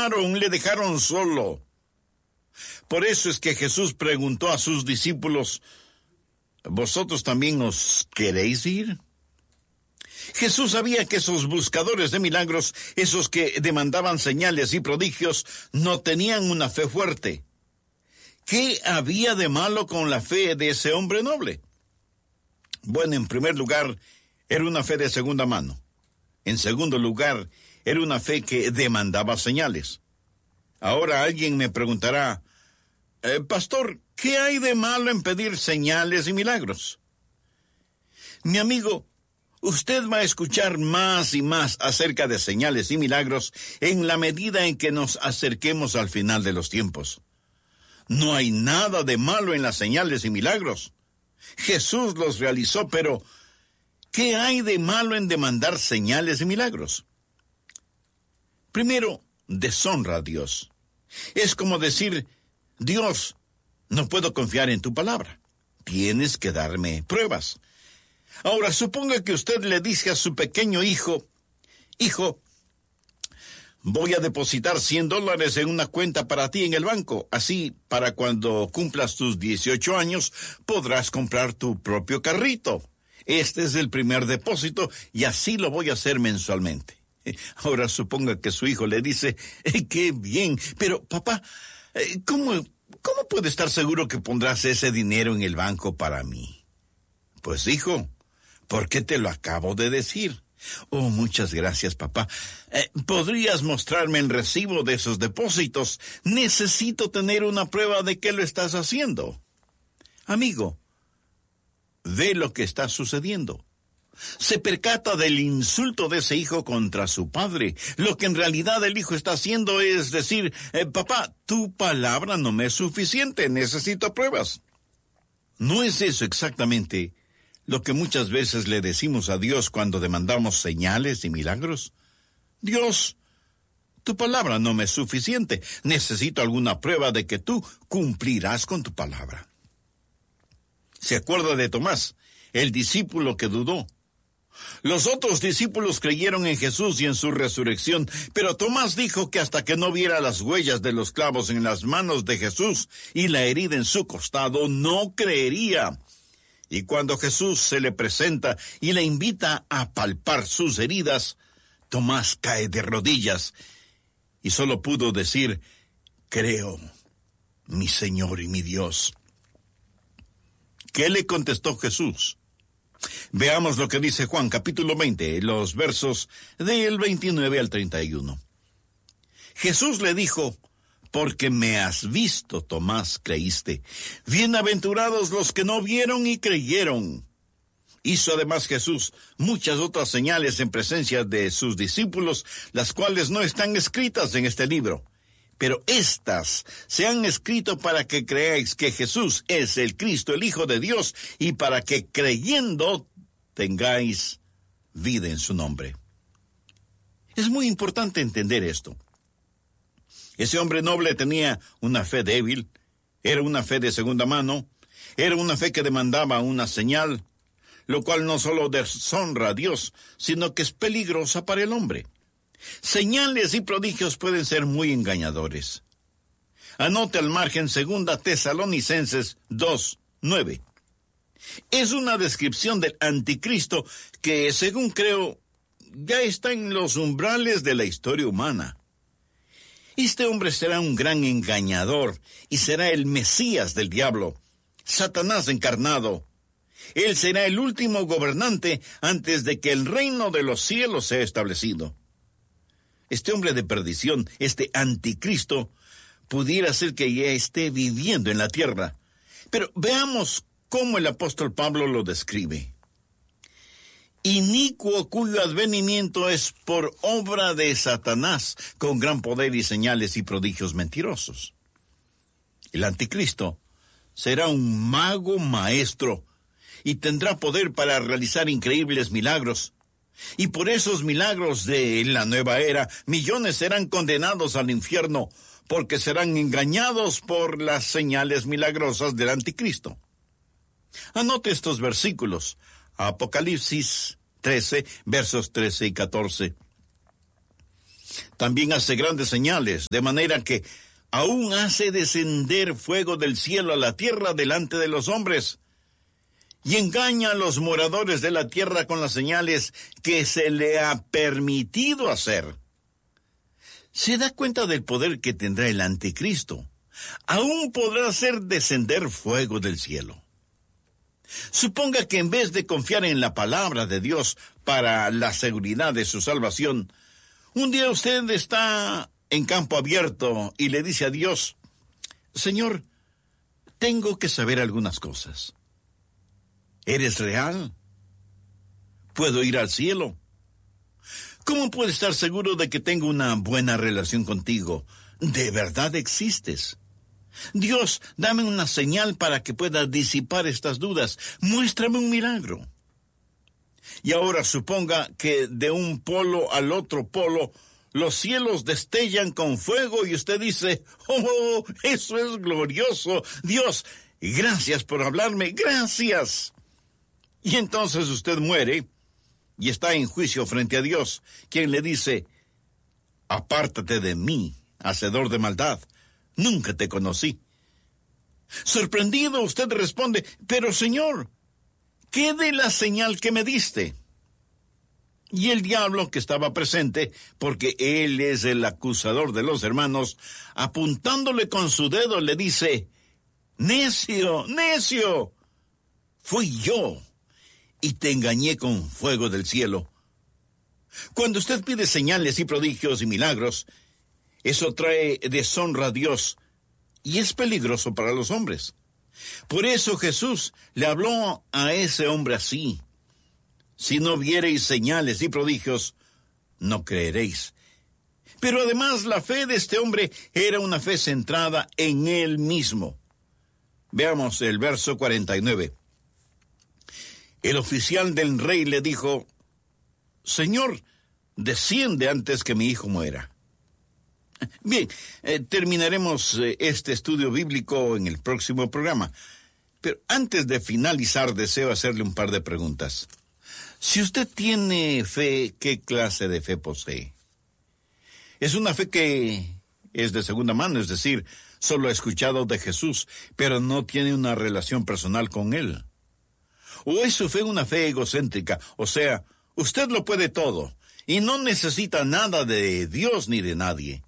abandonaron, le dejaron solo. Por eso es que Jesús preguntó a sus discípulos, ¿vosotros también os queréis ir? Jesús sabía que esos buscadores de milagros, esos que demandaban señales y prodigios, no tenían una fe fuerte. ¿Qué había de malo con la fe de ese hombre noble? Bueno, en primer lugar, era una fe de segunda mano. En segundo lugar, era una fe que demandaba señales. Ahora alguien me preguntará, Pastor, ¿qué hay de malo en pedir señales y milagros? Mi amigo, usted va a escuchar más y más acerca de señales y milagros en la medida en que nos acerquemos al final de los tiempos. No hay nada de malo en las señales y milagros. Jesús los realizó, pero ¿qué hay de malo en demandar señales y milagros? Primero, deshonra a Dios. Es como decir, Dios, no puedo confiar en tu palabra. Tienes que darme pruebas. Ahora, suponga que usted le dice a su pequeño hijo, hijo, voy a depositar $100 en una cuenta para ti en el banco. Así, para cuando cumplas tus 18 años, podrás comprar tu propio carrito. Este es el primer depósito y así lo voy a hacer mensualmente. Ahora suponga que su hijo le dice, ¡qué bien! Pero, papá, ¿cómo puede estar seguro que pondrás ese dinero en el banco para mí? Pues, hijo, ¿por qué te lo acabo de decir? Oh, muchas gracias, papá. ¿Podrías mostrarme el recibo de esos depósitos? Necesito tener una prueba de que lo estás haciendo. Amigo, ve lo que está sucediendo. Se percata del insulto de ese hijo contra su padre. Lo que en realidad el hijo está haciendo es decir, papá, tu palabra no me es suficiente, necesito pruebas. ¿No es eso exactamente lo que muchas veces le decimos a Dios cuando demandamos señales y milagros? Dios, tu palabra no me es suficiente. Necesito alguna prueba de que tú cumplirás con tu palabra. ¿Se acuerda de Tomás, el discípulo que dudó? Los otros discípulos creyeron en Jesús y en su resurrección, pero Tomás dijo que hasta que no viera las huellas de los clavos en las manos de Jesús y la herida en su costado, no creería. Y cuando Jesús se le presenta y le invita a palpar sus heridas, Tomás cae de rodillas y solo pudo decir, creo, mi Señor y mi Dios. ¿Qué le contestó Jesús? Veamos lo que dice Juan, capítulo 20, los versos del 29 al 31. Jesús le dijo, porque me has visto, Tomás, creíste. Bienaventurados los que no vieron y creyeron. Hizo además Jesús muchas otras señales en presencia de sus discípulos, las cuales no están escritas en este libro. Pero estas se han escrito para que creáis que Jesús es el Cristo, el Hijo de Dios, y para que creyendo tengáis vida en su nombre. Es muy importante entender esto. Ese hombre noble tenía una fe débil, era una fe de segunda mano, era una fe que demandaba una señal, lo cual no solo deshonra a Dios, sino que es peligrosa para el hombre. Señales y prodigios pueden ser muy engañadores. Anote al margen 2 Tesalonicenses 2:9. Es una descripción del anticristo que, según creo, ya está en los umbrales de la historia humana. Este hombre será un gran engañador y será el Mesías del diablo, Satanás encarnado. Él será el último gobernante antes de que el reino de los cielos sea establecido. Este hombre de perdición, este anticristo, pudiera ser que ya esté viviendo en la tierra. Pero veamos cómo el apóstol Pablo lo describe. Inicuo cuyo advenimiento es por obra de Satanás, con gran poder y señales y prodigios mentirosos. El anticristo será un mago maestro y tendrá poder para realizar increíbles milagros. Y por esos milagros de la nueva era, millones serán condenados al infierno, porque serán engañados por las señales milagrosas del anticristo. Anote estos versículos. Apocalipsis 13, versos 13 y 14. También hace grandes señales, de manera que aún hace descender fuego del cielo a la tierra delante de los hombres, y engaña a los moradores de la tierra con las señales que se le ha permitido hacer. ¿Se da cuenta del poder que tendrá el anticristo? Aún podrá hacer descender fuego del cielo. Suponga que en vez de confiar en la palabra de Dios para la seguridad de su salvación, un día usted está en campo abierto y le dice a Dios: Señor, tengo que saber algunas cosas. ¿Eres real? ¿Puedo ir al cielo? ¿Cómo puedo estar seguro de que tengo una buena relación contigo? ¿De verdad existes? Dios, dame una señal para que pueda disipar estas dudas. Muéstrame un milagro. Y ahora suponga que de un polo al otro polo los cielos destellan con fuego y usted dice: ¡Oh, eso es glorioso! Dios, gracias por hablarme, gracias. Y entonces usted muere y está en juicio frente a Dios, quien le dice: apártate de mí, hacedor de maldad, nunca te conocí. Sorprendido, usted responde: pero Señor, ¿qué de la señal que me diste? Y el diablo, que estaba presente, porque él es el acusador de los hermanos, apuntándole con su dedo, le dice: necio, necio, fui yo, y te engañé con fuego del cielo. Cuando usted pide señales y prodigios y milagros, eso trae deshonra a Dios y es peligroso para los hombres. Por eso Jesús le habló a ese hombre así: si no viereis señales y prodigios, no creeréis. Pero además la fe de este hombre era una fe centrada en él mismo. Veamos el verso 49. El oficial del rey le dijo: Señor, desciende antes que mi hijo muera. Bien, terminaremos este estudio bíblico en el próximo programa. Pero antes de finalizar, deseo hacerle un par de preguntas. Si usted tiene fe, ¿qué clase de fe posee? ¿Es una fe que es de segunda mano, es decir, solo ha escuchado de Jesús, pero no tiene una relación personal con Él? ¿O es su fe una fe egocéntrica? O sea, usted lo puede todo y no necesita nada de Dios ni de nadie.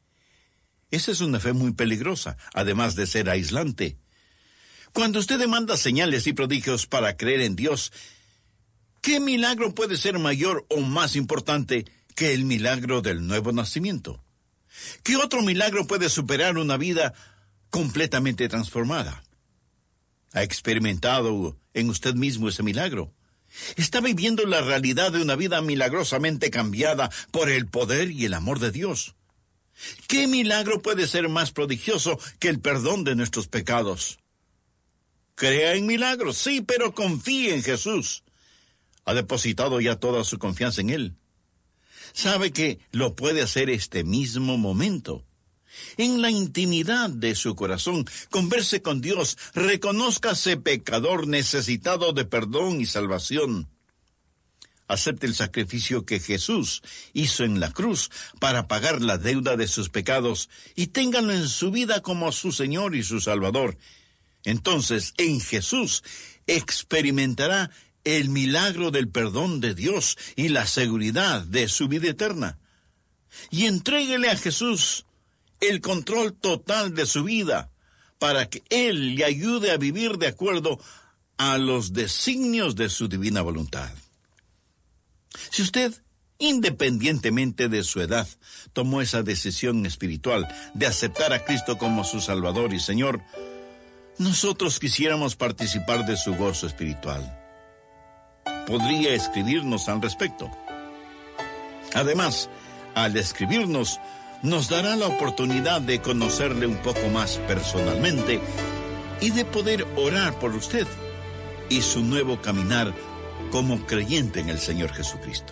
Esa es una fe muy peligrosa, además de ser aislante. Cuando usted demanda señales y prodigios para creer en Dios, ¿qué milagro puede ser mayor o más importante que el milagro del nuevo nacimiento? ¿Qué otro milagro puede superar una vida completamente transformada? ¿Ha experimentado en usted mismo ese milagro? ¿Está viviendo la realidad de una vida milagrosamente cambiada por el poder y el amor de Dios? ¿Qué milagro puede ser más prodigioso que el perdón de nuestros pecados? Crea en milagros, sí, pero confíe en Jesús. ¿Ha depositado ya toda su confianza en Él? Sabe que lo puede hacer este mismo momento. En la intimidad de su corazón, converse con Dios, reconózcase pecador necesitado de perdón y salvación. Acepte el sacrificio que Jesús hizo en la cruz para pagar la deuda de sus pecados y téngalo en su vida como su Señor y su Salvador. Entonces, en Jesús experimentará el milagro del perdón de Dios y la seguridad de su vida eterna. Y entréguele a Jesús el control total de su vida para que Él le ayude a vivir de acuerdo a los designios de su divina voluntad. Si usted, independientemente de su edad, tomó esa decisión espiritual de aceptar a Cristo como su Salvador y Señor, nosotros quisiéramos participar de su gozo espiritual. Podría escribirnos al respecto. Además, al escribirnos, nos dará la oportunidad de conocerle un poco más personalmente y de poder orar por usted y su nuevo caminar como creyente en el Señor Jesucristo.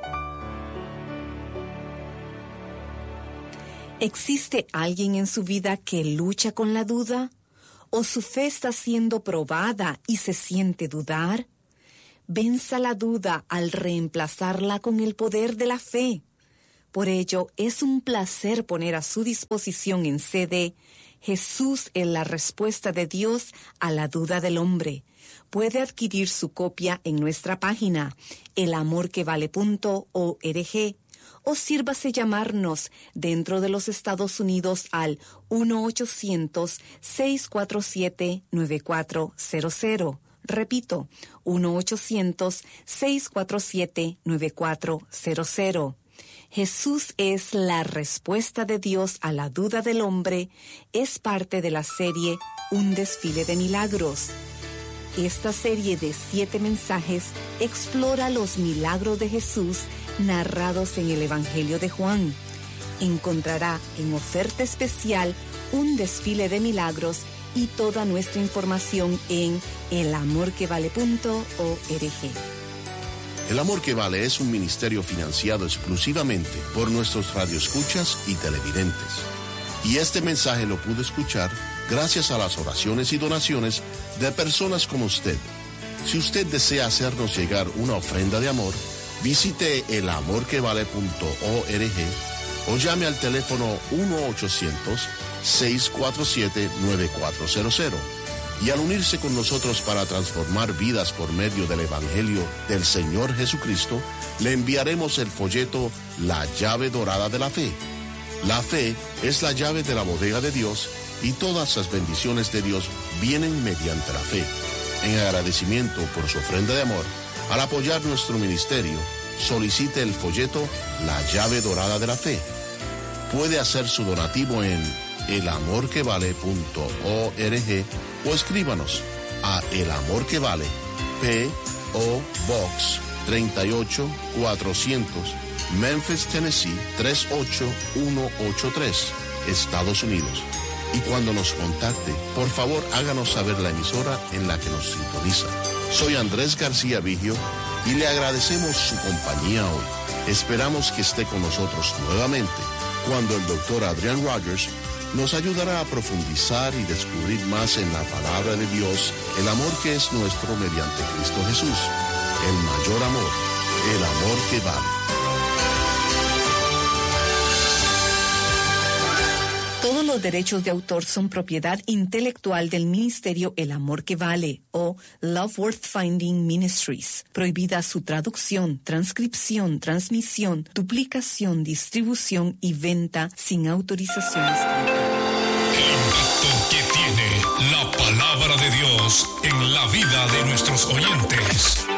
¿Existe alguien en su vida que lucha con la duda? ¿O su fe está siendo probada y se siente dudar? Venza la duda al reemplazarla con el poder de la fe. Por ello, es un placer poner a su disposición en CD Jesús es la respuesta de Dios a la duda del hombre. Puede adquirir su copia en nuestra página, elamorquevale.org, o sírvase llamarnos dentro de los Estados Unidos al 1-800-647-9400. Repito, 1-800-647-9400. Jesús es la respuesta de Dios a la duda del hombre. Es parte de la serie Un desfile de milagros. Esta serie de 7 mensajes explora los milagros de Jesús narrados en el Evangelio de Juan. Encontrará en oferta especial un desfile de milagros y toda nuestra información en elamorquevale.org. El Amor que Vale es un ministerio financiado exclusivamente por nuestros radioescuchas y televidentes. Y este mensaje lo pudo escuchar gracias a las oraciones y donaciones de personas como usted. Si usted desea hacernos llegar una ofrenda de amor, visite elamorquevale.org o llame al teléfono 1-800-647-9400. Y al unirse con nosotros para transformar vidas por medio del Evangelio del Señor Jesucristo, le enviaremos el folleto La llave dorada de la fe. La fe es la llave de la bodega de Dios y todas las bendiciones de Dios vienen mediante la fe. En agradecimiento por su ofrenda de amor, al apoyar nuestro ministerio, solicite el folleto La llave dorada de la fe. Puede hacer su donativo en elamorquevale.org o escríbanos a El Amor que Vale, P.O. Box 38400, Memphis, Tennessee 38183, Estados Unidos. Y cuando nos contacte, por favor háganos saber la emisora en la que nos sintoniza. Soy Andrés García Vigio y le agradecemos su compañía hoy. Esperamos que esté con nosotros nuevamente cuando el Dr. Adrian Rogers nos ayudará a profundizar y descubrir más en la palabra de Dios el amor que es nuestro mediante Cristo Jesús, el mayor amor, el amor que vale. Todos los derechos de autor son propiedad intelectual del ministerio El Amor que Vale o Love Worth Finding Ministries. Prohibida su traducción, transcripción, transmisión, duplicación, distribución y venta sin autorización escrita. El impacto que tiene la palabra de Dios en la vida de nuestros oyentes.